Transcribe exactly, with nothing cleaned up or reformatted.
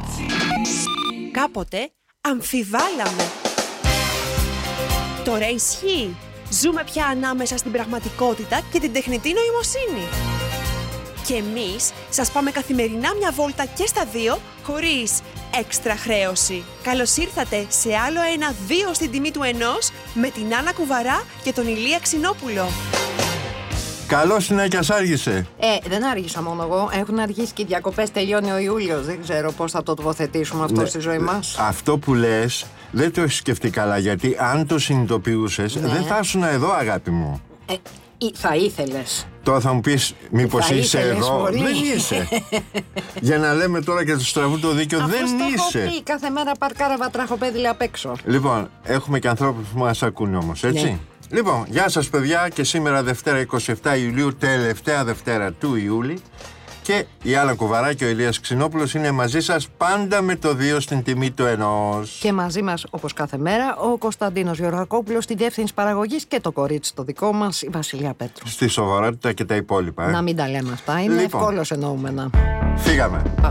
Κάποτε αμφιβάλαμε. Τώρα ισχύει. Ζούμε πια ανάμεσα στην πραγματικότητα και την τεχνητή νοημοσύνη. Και εμείς σας πάμε καθημερινά μια βόλτα και στα δύο, χωρίς έξτρα χρέωση. Καλώς ήρθατε σε άλλο ένα δύο στην τιμή του ενός με την Άννα Κουβαρά και τον Ηλία Ξινόπουλο. Καλώς είναι και ας άργησε. Ε, δεν άργησα μόνο εγώ. Έχουν αργήσει και οι διακοπές, τελειώνει ο Ιούλιος. Δεν ξέρω πώς θα το τοποθετήσουμε αυτό ναι, στη ζωή μας. Αυτό που λες δεν το έχεις σκεφτεί καλά, γιατί αν το συνειδητοποιούσες, ναι. δεν θα ήσουν εδώ, αγάπη μου. Ε, θα ήθελες. Τώρα θα μου πεις, μήπως θα είσαι ήθελες, εδώ. μπορεί. Δεν είσαι. Για να λέμε τώρα και του στραβού το δίκιο, αφού δεν στο είσαι. Έχω πει, κάθε μέρα παρκάραβα τραχοπέδιλα απ' έξω. Λοιπόν, έχουμε και ανθρώπους που μας ακούνε όμως, έτσι. Ναι. Λοιπόν, γεια σας παιδιά, και σήμερα Δευτέρα είκοσι επτά Ιουλίου, τελευταία Δευτέρα του Ιούλη, και η Άννα Κουβαρά και ο Ηλίας Ξινόπουλος είναι μαζί σας πάντα με το δύο στην τιμή του ενός. Και μαζί μας, όπως κάθε μέρα, ο Κωνσταντίνος Γεωργακόπουλος στη διεύθυνση παραγωγής και το κορίτσι το δικό μας, η Βασιλεία Πέτρου. Στη σοβαρότητα και τα υπόλοιπα. Ε? Να μην τα λέμε αυτά, είναι λοιπόν, ευκόλως εννοούμενα. Φύγαμε. Πάμε.